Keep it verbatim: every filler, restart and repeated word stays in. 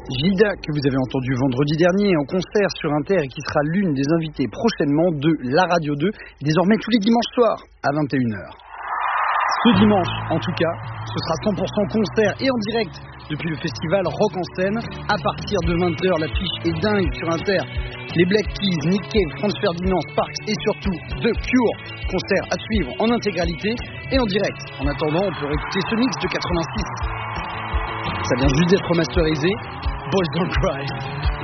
Gilda, que vous avez entendu vendredi dernier en concert sur Inter et qui sera l'une des invitées prochainement de La Radio deux, désormais tous les dimanches soirs à vingt et une heures. Ce dimanche, en tout cas, ce sera cent pour cent concert et en direct depuis le festival Rock en Scène. À partir de vingt heures, l'affiche est dingue sur Inter. Les Black Keys, Nick Cave, Franz Ferdinand, Sparks et surtout The Cure. Concert à suivre en intégralité et en direct. En attendant, on peut écouter ce mix de quatre-vingt-six. Ça vient juste d'être masterisé. Boys Don't Cry.